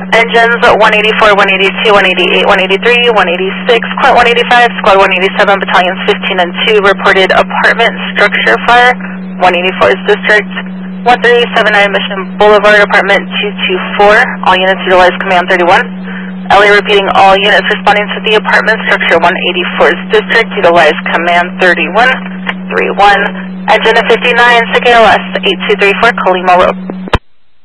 Engines 184, 182, 188, 183, 186, Quint 185, Squad 187, Battalions 15 and 2 reported apartment structure fire. 184's District 1379 Mission Boulevard, Apartment 224. All units utilize Command 31. LA repeating, all units responding to the apartment structure 184's District utilize Command 31. 31. Engine 59, SIG ALS 8234, Colima Road.